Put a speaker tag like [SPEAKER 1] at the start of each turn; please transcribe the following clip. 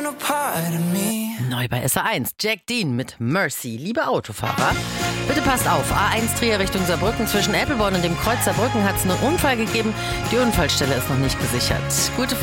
[SPEAKER 1] Neu bei SA1, Jack Dean mit Mercy. Liebe Autofahrer, bitte passt auf. A1 Trier Richtung Saarbrücken. Zwischen Eppelborn und dem Kreuz Saarbrücken hat es einen Unfall gegeben. Die Unfallstelle ist noch nicht gesichert. Gute